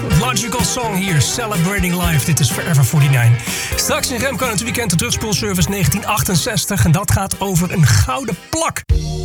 Logical Song hier, Celebrating Life. Dit is Forever 49. Straks in Remco het weekend de terugspoelservice 1968. En dat gaat over een gouden plak.